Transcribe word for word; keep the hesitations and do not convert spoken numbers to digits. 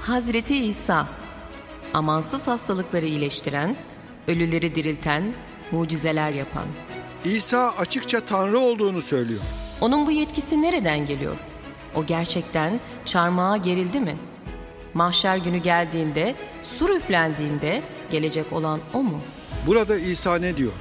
Hazreti İsa, amansız hastalıkları iyileştiren, ölüleri dirilten, mucizeler yapan. İsa açıkça Tanrı olduğunu söylüyor. Onun bu yetkisi nereden geliyor? O gerçekten çarmıha gerildi mi? Mahşer günü geldiğinde, sur üflendiğinde gelecek olan o mu? Burada İsa ne diyor?